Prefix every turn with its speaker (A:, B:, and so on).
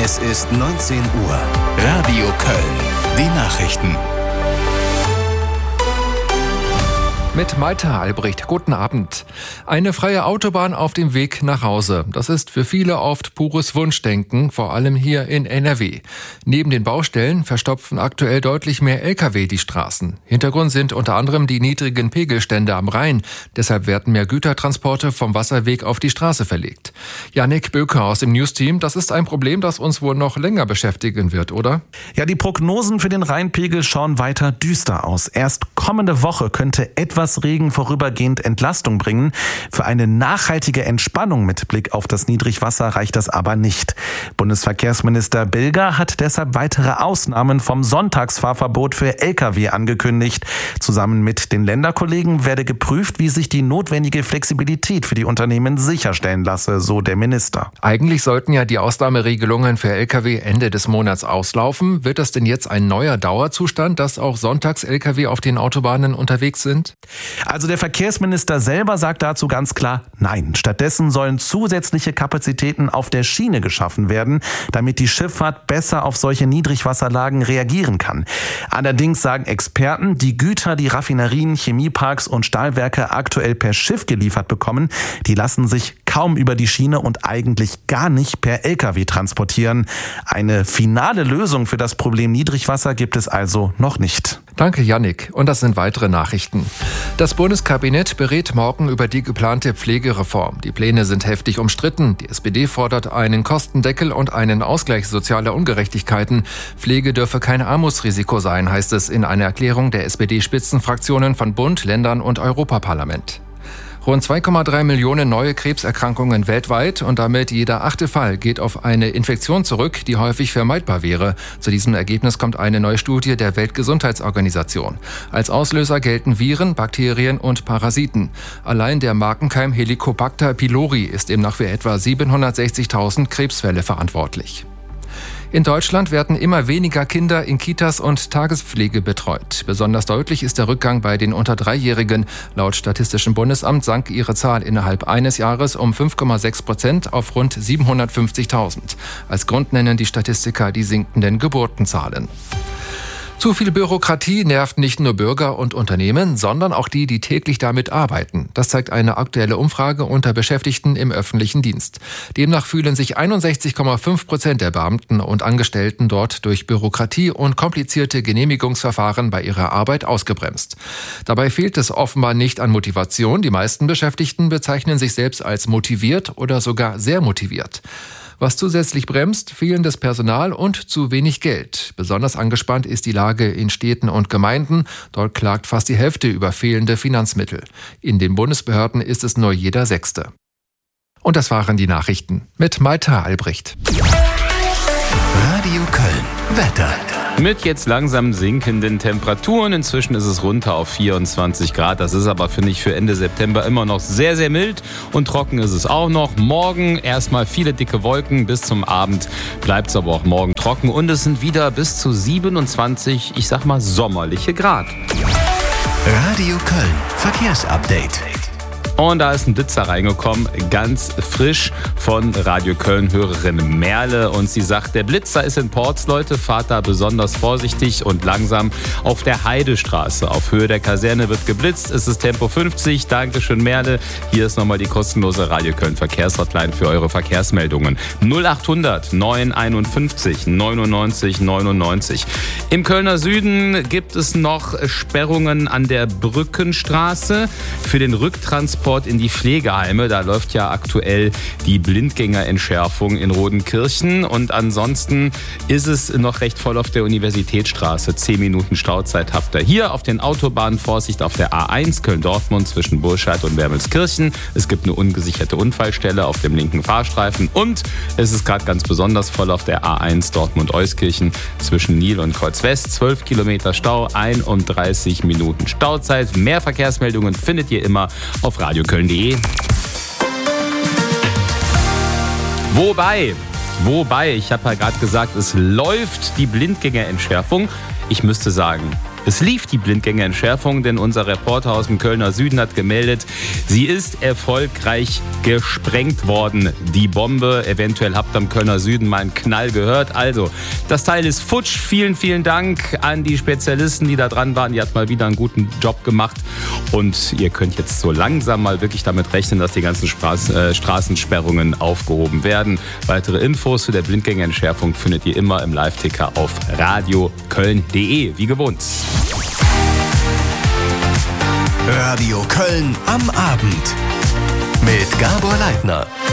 A: Es ist 19 Uhr. Radio Köln. Die Nachrichten.
B: Mit Maita Albrecht. Guten Abend. Eine freie Autobahn auf dem Weg nach Hause. Das ist für viele oft pures Wunschdenken, vor allem hier in NRW. Neben den Baustellen verstopfen aktuell deutlich mehr Lkw die Straßen. Hintergrund sind unter anderem die niedrigen Pegelstände am Rhein. Deshalb werden mehr Gütertransporte vom Wasserweg auf die Straße verlegt. Jannik Böker aus dem Newsteam. Das ist ein Problem, das uns wohl noch länger beschäftigen wird, oder?
C: Ja, die Prognosen für den Rheinpegel schauen weiter düster aus. Erst kommende Woche könnte etwas Regen vorübergehend Entlastung bringen. Für eine nachhaltige Entspannung mit Blick auf das Niedrigwasser reicht das aber nicht. Bundesverkehrsminister Bilger hat deshalb weitere Ausnahmen vom Sonntagsfahrverbot für Lkw angekündigt. Zusammen mit den Länderkollegen werde geprüft, wie sich die notwendige Flexibilität für die Unternehmen sicherstellen lasse, so der Minister.
B: Eigentlich sollten ja die Ausnahmeregelungen für Lkw Ende des Monats auslaufen. Wird das denn jetzt ein neuer Dauerzustand, dass auch Sonntags-Lkw auf den Autobahnen unterwegs sind?
C: Also der Verkehrsminister selber sagt dazu ganz klar nein. Stattdessen sollen zusätzliche Kapazitäten auf der Schiene geschaffen werden, damit die Schifffahrt besser auf solche Niedrigwasserlagen reagieren kann. Allerdings sagen Experten, die Güter, die Raffinerien, Chemieparks und Stahlwerke aktuell per Schiff geliefert bekommen, die lassen sich kaum über die Schiene und eigentlich gar nicht per Lkw transportieren. Eine finale Lösung für das Problem Niedrigwasser gibt es also noch nicht.
B: Danke, Jannik. Und das sind weitere Nachrichten. Das Bundeskabinett berät morgen über die geplante Pflegereform. Die Pläne sind heftig umstritten. Die SPD fordert einen Kostendeckel und einen Ausgleich sozialer Ungerechtigkeiten. Pflege dürfe kein Armutsrisiko sein, heißt es in einer Erklärung der SPD-Spitzenfraktionen von Bund, Ländern und Europaparlament. Rund 2,3 Millionen neue Krebserkrankungen weltweit und damit jeder 8. Fall geht auf eine Infektion zurück, die häufig vermeidbar wäre. Zu diesem Ergebnis kommt eine neue Studie der Weltgesundheitsorganisation. Als Auslöser gelten Viren, Bakterien und Parasiten. Allein der Markenkeim Helicobacter pylori ist demnach für etwa 760.000 Krebsfälle verantwortlich. In Deutschland werden immer weniger Kinder in Kitas und Tagespflege betreut. Besonders deutlich ist der Rückgang bei den unter 3-Jährigen. Laut Statistischem Bundesamt sank ihre Zahl innerhalb eines Jahres um 5,6% auf rund 750.000. Als Grund nennen die Statistiker die sinkenden Geburtenzahlen. Zu viel Bürokratie nervt nicht nur Bürger und Unternehmen, sondern auch die, die täglich damit arbeiten. Das zeigt eine aktuelle Umfrage unter Beschäftigten im öffentlichen Dienst. Demnach fühlen sich 61,5% der Beamten und Angestellten dort durch Bürokratie und komplizierte Genehmigungsverfahren bei ihrer Arbeit ausgebremst. Dabei fehlt es offenbar nicht an Motivation. Die meisten Beschäftigten bezeichnen sich selbst als motiviert oder sogar sehr motiviert. Was zusätzlich bremst, fehlendes Personal und zu wenig Geld. Besonders angespannt ist die Lage in Städten und Gemeinden. Dort klagt fast die Hälfte über fehlende Finanzmittel. In den Bundesbehörden ist es nur jeder 6. Und das waren die Nachrichten mit Maita Albrecht.
A: Radio Köln. Wetter.
D: Mit jetzt langsam sinkenden Temperaturen. Inzwischen ist es runter auf 24 Grad. Das ist aber, finde ich, für Ende September immer noch sehr, sehr mild. Und trocken ist es auch noch. Morgen erstmal viele dicke Wolken. Bis zum Abend bleibt es aber auch morgen trocken. Und es sind wieder bis zu 27, ich sag mal, sommerliche Grad.
A: Radio Köln. Verkehrsupdate.
D: Und da ist ein Blitzer reingekommen, ganz frisch von Radio Köln-Hörerin Merle. Und sie sagt, der Blitzer ist in Porz, Leute, fahrt da besonders vorsichtig und langsam. Auf der Heidestraße, auf Höhe der Kaserne wird geblitzt. Es ist Tempo 50. Dankeschön, Merle. Hier ist nochmal die kostenlose Radio Köln-Verkehrshotline für eure Verkehrsmeldungen. 0800 951 99 99. Im Kölner Süden gibt es noch Sperrungen an der Brückenstraße für den Rücktransport in die Pflegeheime. Da läuft ja aktuell die Blindgängerentschärfung in Rodenkirchen. Und ansonsten ist es noch recht voll auf der Universitätsstraße. 10 Minuten Stauzeit habt ihr hier auf den Autobahnen. Vorsicht auf der A1 Köln-Dortmund zwischen Burscheid und Wermelskirchen. Es gibt eine ungesicherte Unfallstelle auf dem linken Fahrstreifen. Und es ist gerade ganz besonders voll auf der A1 Dortmund-Euskirchen zwischen Nil und Kreuzwest. 12 Kilometer Stau, 31 Minuten Stauzeit. Mehr Verkehrsmeldungen findet ihr immer auf radioköln.de. Wobei, ich habe ja gerade gesagt, es läuft die Blindgängerentschärfung. Ich müsste sagen, Es lief die Blindgängerentschärfung, denn unser Reporter aus dem Kölner Süden hat gemeldet, sie ist erfolgreich gesprengt worden. Die Bombe, eventuell habt ihr am Kölner Süden mal einen Knall gehört. Also, das Teil ist futsch. Vielen, vielen Dank an die Spezialisten, die da dran waren. Die hat mal wieder einen guten Job gemacht. Und ihr könnt jetzt so langsam mal wirklich damit rechnen, dass die ganzen Straßensperrungen aufgehoben werden. Weitere Infos zu der Blindgängerentschärfung findet ihr immer im Live-Ticker auf radioköln.de, wie gewohnt.
A: Radio Köln am Abend mit Gabor Leitner.